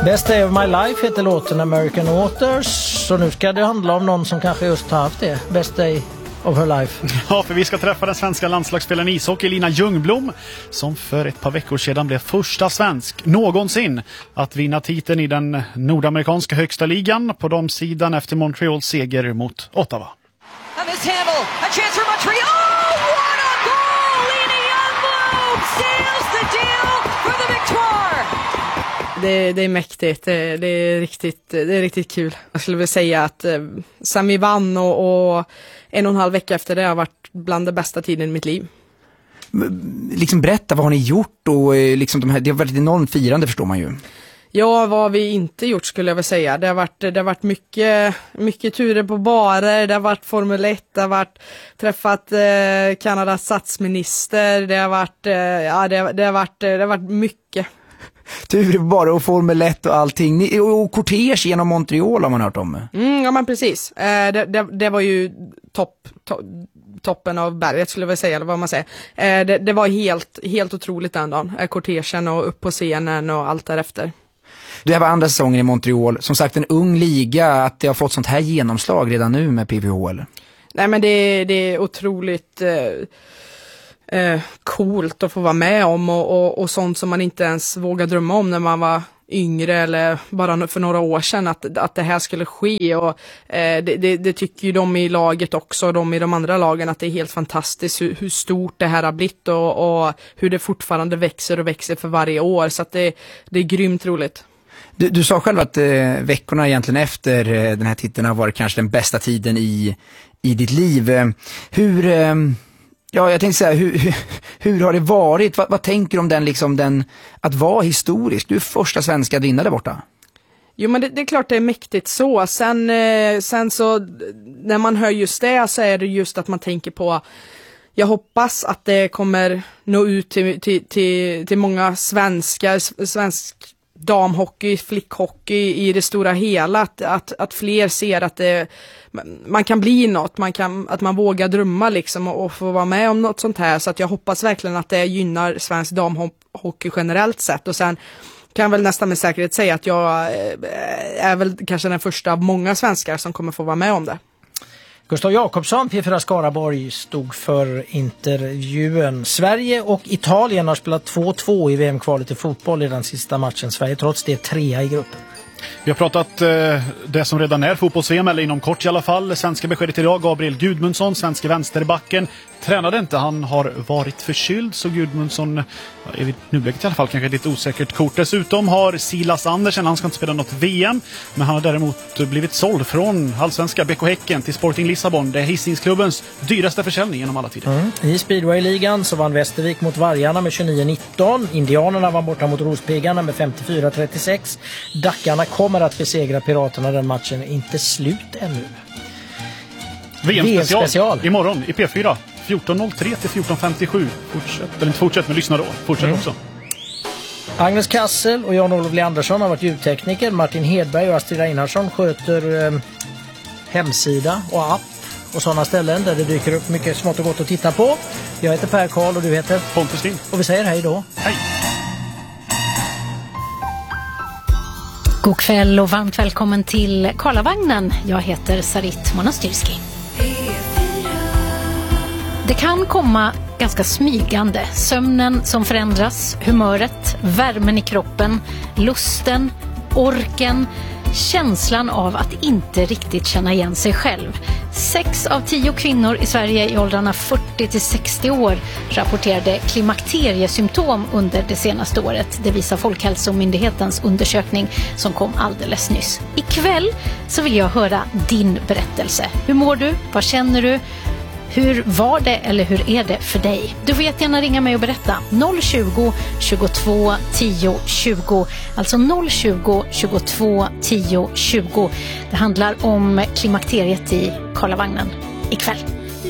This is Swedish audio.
Best Day of My Life heter låten American Waters. Så nu ska det handla om någon som kanske just har haft det. Best Day of her life. Ja, för vi ska träffa den svenska landslagsspelaren i ishockey Lina Ljungblom, som för ett par veckor sedan blev första svensk någonsin att vinna titeln i den nordamerikanska högsta ligan på damsidan efter Montreals seger mot Ottawa. And this handle, a chance for Montreal. Oh, what a goal! Lina Ljungblom seals the deal for the victoire. Det är mäktigt, det är riktigt kul. Jag skulle vilja säga att sen vi vann och 1,5 vecka efter det har varit bland det bästa tiden i mitt liv. Liksom berätta, vad har ni gjort? Och liksom det har varit ett enormt firande, förstår man ju. Ja, vad har vi inte gjort skulle jag vilja säga. Det har varit mycket turer på barer, det har varit Formel 1, det har varit träffat Kanadas statsminister, det har varit mycket. Turer på barer och Formel 1 och allting. Och kortege genom Montreal har man hört om. Ja, men precis. Det var ju toppen av berget skulle jag vilja säga, eller vad man säger. Det var helt otroligt den dagen. Kortegen och upp på scenen och allt därefter. Det här var andra säsongen i Montreal. Som sagt, en ung liga, att det har fått sånt här genomslag redan nu med PVHL. Nej, men det är otroligt coolt att få vara med om och sånt som man inte ens vågar drömma om när man var yngre eller bara för några år sedan att det här skulle ske, och det tycker ju de i laget också, de i de andra lagen, att det är helt fantastiskt hur stort det här har blivit och hur det fortfarande växer och växer för varje år, så att det är grymt roligt. Du sa själv att veckorna egentligen efter den här titeln har varit kanske den bästa tiden i ditt liv. Jag tänkte säga, hur har det varit? Vad tänker du om den att vara historisk? Du är första svenska att vinna där borta. Jo, men det är klart det är mäktigt så. Sen så när man hör just det så är det just att man tänker på, jag hoppas att det kommer nå ut till många svensk damhockey, flickhockey i det stora hela, att fler ser att man kan bli något, att man vågar drömma liksom och få vara med om något sånt här, så att jag hoppas verkligen att det gynnar svensk damhockey generellt sett. Och sen kan jag väl nästan med säkerhet säga att jag är väl kanske den första av många svenskar som kommer få vara med om det. Gustav Jakobsson, P4 Skaraborg, stod för intervjun. Sverige och Italien har spelat 2-2 i VM-kvalet i fotboll i den sista matchen. Sverige trots det 3 i gruppen. Vi har pratat det som redan är fotbolls-VM, eller inom kort i alla fall. Svenska beskedet idag, Gabriel Gudmundsson, svenska vänsterbacken, tränade inte. Han har varit förkyld, så Gudmundsson i nuläget i alla fall kanske lite osäkert kort. Dessutom har Silas Andersen, han ska inte spela något VM, men han har däremot blivit såld från allsvenska BK Häcken till Sporting Lissabon. Det är Hisingsklubbens dyraste försäljning genom alla tider. I Speedway-ligan så vann Västervik mot Vargarna med 29-19. Indianerna var borta mot Rospiggarna med 54-36. Dackarna kommer att besegra Piraterna. Den matchen är inte slut ännu. VM-special imorgon i P4 14.03 till 14.57. Fortsätt, men lyssna då. Fortsätt också. Agnes Kassel och Jan-Olof Leandersson har varit ljudtekniker. Martin Hedberg och Astrid Einarsson sköter hemsida och app och sådana ställen där det dyker upp mycket smått och gott att titta på. Jag heter Per Karl och du heter Pontus Lind. Och vi säger hej då. Hej! God kväll och varmt välkommen till Karlavagnen. Jag heter Sarit Monastyrski. Det kan komma ganska smygande. Sömnen som förändras, humöret, värmen i kroppen, lusten, orken, känslan av att inte riktigt känna igen sig själv. 6 av 10 kvinnor i Sverige i åldrarna 40 till 60 år rapporterade klimakteriesymptom under det senaste året. Det visar Folkhälsomyndighetens undersökning som kom alldeles nyss. Ikväll så vill jag höra din berättelse. Hur mår du? Vad känner du? Hur var det eller hur är det för dig? Du får jättegärna ringa mig och berätta. 020 22 10 20. Alltså 020 22 10 20. Det handlar om klimakteriet i Karlavagnen ikväll.